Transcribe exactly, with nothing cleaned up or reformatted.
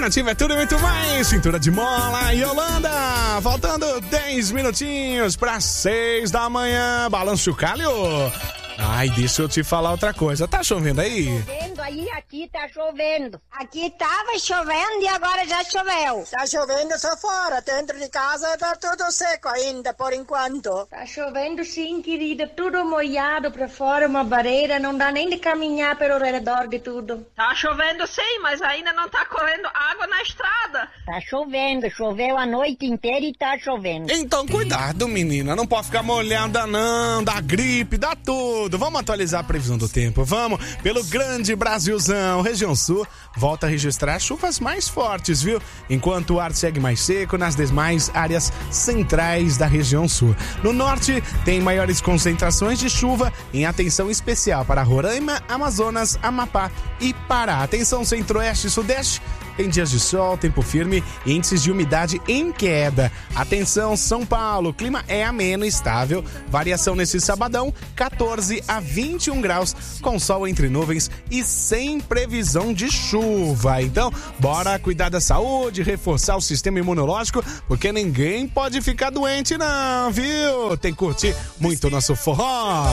Nativa é tudo e muito mais. Cintura de mola e Holanda. Faltando dez minutinhos para seis da manhã. Balanço Chocalho. Ai, deixa eu te falar outra coisa. Tá chovendo aí? Chovendo aí, aqui tá chovendo. Aqui tava chovendo e agora já choveu. Tá chovendo só fora, dentro de casa tá tudo seco ainda, por enquanto. Tá chovendo sim, querida, tudo molhado pra fora, uma barreira, não dá nem de caminhar pelo redor de tudo. Tá chovendo sim, mas ainda não tá correndo água na estrada. Tá chovendo, choveu a noite inteira e tá chovendo. Então cuidado, menina, não pode ficar molhada não, dá gripe, dá tudo. Vamos atualizar a previsão do tempo, vamos? Pelo grande Brasilzão, região sul, volta a registrar chuvas mais fortes, viu? Enquanto o ar segue mais seco nas demais áreas centrais da região sul. No norte, tem maiores concentrações de chuva, em atenção especial para Roraima, Amazonas, Amapá e Pará. Atenção centro-oeste e sudeste, tem dias de sol, tempo firme e índices de umidade em queda. Atenção São Paulo, clima é ameno e estável, variação nesse sabadão, quatorze a vinte e um graus, com sol entre nuvens e sem previsão de chuva. Então, bora cuidar da saúde, reforçar o sistema imunológico, porque ninguém pode ficar doente não, viu? Tem que curtir muito o nosso forró.